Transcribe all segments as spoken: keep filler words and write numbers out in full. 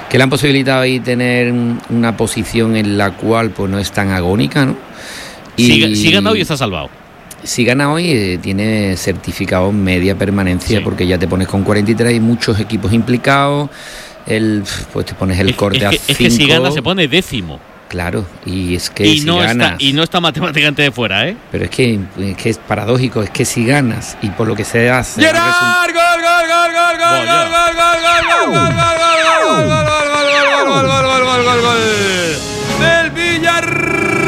que le han posibilitado ahí tener una posición en la cual pues no es tan agónica, ¿no? Y si, si gana hoy está salvado. Si gana hoy eh, tiene certificado media permanencia, sí. porque ya te pones con cuarenta y tres, hay muchos equipos implicados, el, pues te pones el es, corte es a que, cinco. Es que si gana se pone décimo. Claro, y es que y si no ganas... Está, y no está matemáticamente de fuera, ¿eh? Pero es que, es que es paradójico, es que si ganas y por lo que se hace... ¡Gerard! ¡Gol, gol, gol, gol, gol, gol, gol, gol, gol, gol, gol, gol, gol, gol, gol del Villarreal!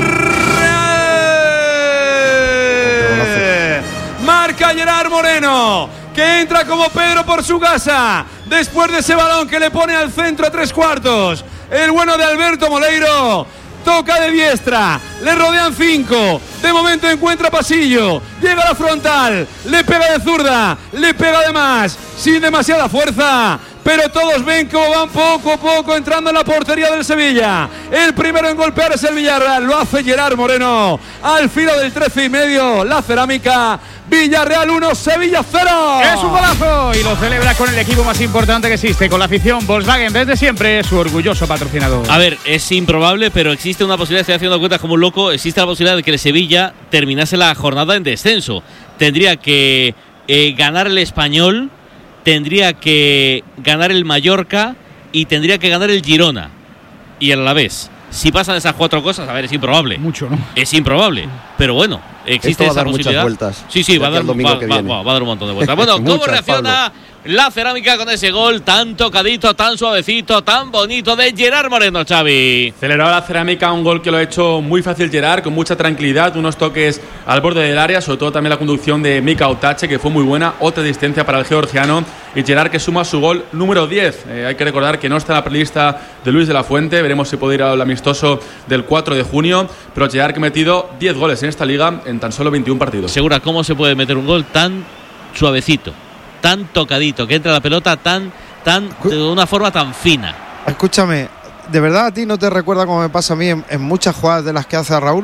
Marca Gerard Moreno, que entra como Pedro por su casa, después de ese balón que le pone al centro a tres cuartos. El bueno de Alberto Moleiro toca de diestra, le rodean cinco, de momento encuentra pasillo, llega a la frontal, le pega de zurda, le pega de más, sin demasiada fuerza, pero todos ven cómo van poco a poco entrando en la portería del Sevilla. El primero en golpear es el Villarreal, lo hace Gerard Moreno, al filo del trece y medio, la cerámica. Villarreal uno, Sevilla cero. Es un golazo y lo celebra con el equipo más importante que existe, con la afición. Volkswagen, desde siempre, su orgulloso patrocinador. A ver, es improbable, pero existe una posibilidad, estoy haciendo cuentas como un loco, existe la posibilidad de que el Sevilla terminase la jornada en descenso. Tendría que eh, ganar el Español, tendría que ganar el Mallorca y tendría que ganar el Girona y el Alavés. Si pasan esas cuatro cosas, a ver, es improbable. Mucho, ¿no? Es improbable, pero bueno, existe esa posibilidad. Vueltas. Sí, sí, va a, dar, va, va, va, va a dar un montón de vueltas. Bueno, ¿cómo reacciona la cerámica con ese gol tan tocadito, tan suavecito, tan bonito de Gerard Moreno, Xavi? Celebraba la cerámica un gol que lo ha hecho muy fácil Gerard, con mucha tranquilidad, unos toques al borde del área, sobre todo también la conducción de Mika Otache, que fue muy buena, otra distancia para el georgiano, y Gerard que suma su gol número diez. Eh, hay que recordar que no está en la prelista de Luis de la Fuente, veremos si puede ir al amistoso del cuatro de junio, pero Gerard que ha metido diez goles en esta liga en tan solo veintiún partidos. Segura, ¿cómo se puede meter un gol tan suavecito, tan tocadito, que entra la pelota tan, tan, de una forma tan fina? Escúchame, ¿de verdad a ti no te recuerda como me pasa a mí en, en muchas jugadas de las que hace Raúl?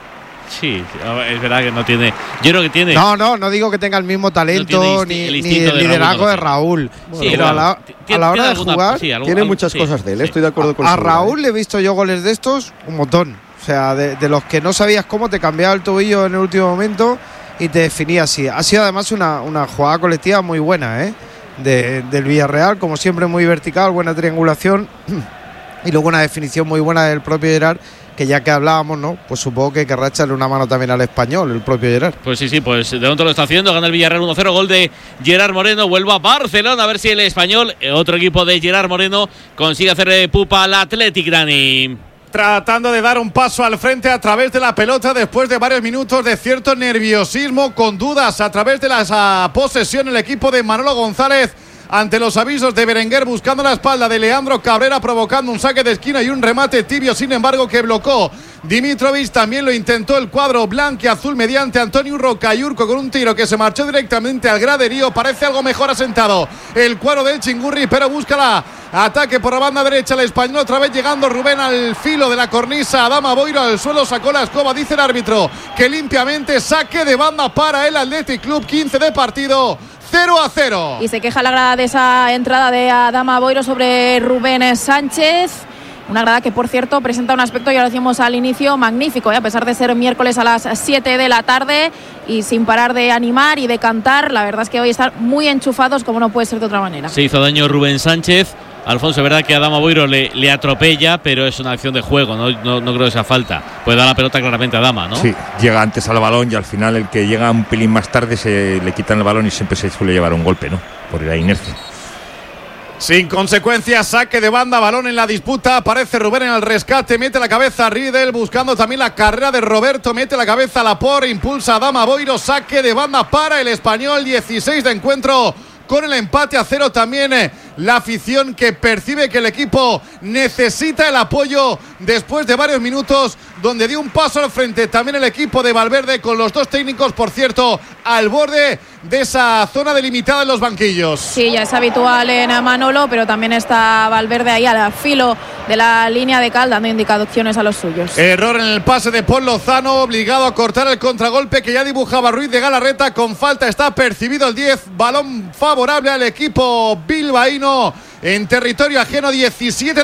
Sí, es verdad que no tiene. Yo creo que tiene. No, no, no digo que tenga el mismo talento no insti- ni el, ni el liderazgo de Raúl. Sí, pero bueno, a la, a la hora de alguna, jugar, sí, algo, tiene algo, muchas sí, cosas de él, sí. estoy de acuerdo con A, a su Raúl ¿eh? le he visto yo goles de estos un montón. O sea, de, de los que no sabías cómo te cambiaba el tobillo en el último momento y te definía así. Ha sido además una, una jugada colectiva muy buena, ¿eh? De, del Villarreal, como siempre muy vertical, buena triangulación y luego una definición muy buena del propio Gerard, que ya que hablábamos, ¿no? Pues supongo que querrá echarle una mano también al español, el propio Gerard. Pues sí, sí, pues de momento lo está haciendo, gana el Villarreal uno cero, gol de Gerard Moreno, vuelve a Barcelona, a ver si el español, otro equipo de Gerard Moreno, consigue hacer pupa al Athletic, Dani. Tratando de dar un paso al frente a través de la pelota después de varios minutos de cierto nerviosismo, con dudas a través de la posesión el equipo de Manolo González ante los avisos de Berenguer, buscando la espalda de Leandro Cabrera, provocando un saque de esquina y un remate tibio, sin embargo, que blocó Dimitrovic. También lo intentó el cuadro blanquiazul mediante Antonio Rocayurco con un tiro que se marchó directamente al graderío. Parece algo mejor asentado el cuadro del Chingurri, pero busca la ataque por la banda derecha el español, otra vez llegando Rubén al filo de la cornisa. Adama Boiro al suelo, sacó la escoba, dice el árbitro que limpiamente saque de banda para el Athletic Club. Quince de partido, cero a cero. Y se queja la grada de esa entrada de Adama Boiro sobre Rubén Sánchez. Una grada que, por cierto, presenta un aspecto, ya lo decíamos al inicio, magnífico, ¿eh? A pesar de ser miércoles a las siete de la tarde y sin parar de animar y de cantar. La verdad es que hoy están muy enchufados, como no puede ser de otra manera. Se hizo daño Rubén Sánchez. Alfonso, es verdad que Adama Boiro le, le atropella, pero es una acción de juego, no, no, no creo que sea falta. Puede dar la pelota claramente a Adama, ¿no? Sí, llega antes al balón y al final el que llega un pelín más tarde se le quitan el balón y siempre se suele llevar un golpe, ¿no? Por la inercia. Sin consecuencias, saque de banda, balón en la disputa, aparece Rubén en el rescate, mete la cabeza a Riedel, buscando también la carrera de Roberto, mete la cabeza a Laporte, impulsa a Adama Boiro, saque de banda para el español, dieciséis de encuentro, con el empate a cero. También eh, la afición que percibe que el equipo necesita el apoyo después de varios minutos donde dio un paso al frente también el equipo de Valverde, con los dos técnicos, por cierto, al borde de esa zona delimitada en los banquillos. Sí, ya es habitual en Manolo, pero también está Valverde ahí al filo de la línea de cal, dando indicaciones a los suyos. Error en el pase de Paul Lozano, obligado a cortar el contragolpe que ya dibujaba Ruiz de Galarreta. Con falta está percibido el diez, balón favorable al equipo bilbaíno en territorio ajeno. Diecisiete